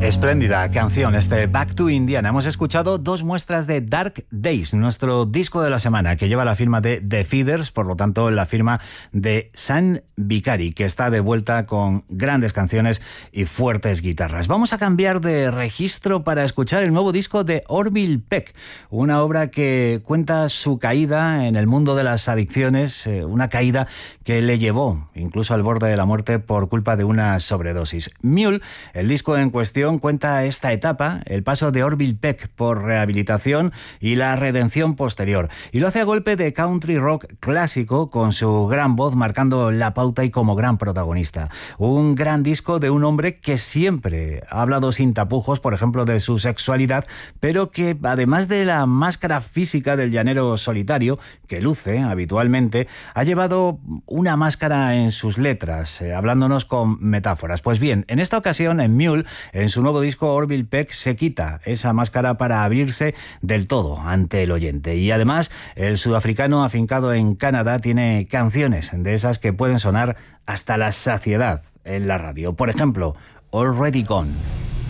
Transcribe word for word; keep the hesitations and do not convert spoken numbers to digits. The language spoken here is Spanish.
Espléndida canción, este Back to Indiana. Hemos escuchado dos muestras de Dark Days, nuestro disco de la semana, que lleva la firma de The Feeders, por lo tanto la firma de Sam Vicari, que está de vuelta con grandes canciones y fuertes guitarras. Vamos a cambiar de registro para escuchar el nuevo disco de Orville Peck, una obra que cuenta su caída en el mundo de las adicciones, una caída que le llevó incluso al borde de la muerte por culpa de una sobredosis. Mule, el disco en cuestión, cuenta esta etapa, el paso de Orville Peck por rehabilitación y la redención posterior. Y lo hace a golpe de country rock clásico, con su gran voz marcando la pauta y como gran protagonista. Un gran disco de un hombre que siempre ha hablado sin tapujos, por ejemplo, de su sexualidad, pero que además de la máscara física del llanero solitario, que luce habitualmente, ha llevado una máscara en sus letras, eh, hablándonos con metáforas. Pues bien, en esta ocasión, en Mule, en su nuevo disco, Orville Peck se quita esa máscara para abrirse del todo ante el oyente. Y además, el sudafricano afincado en Canadá tiene canciones de esas que pueden sonar hasta la saciedad en la radio. Por ejemplo, Already Gone.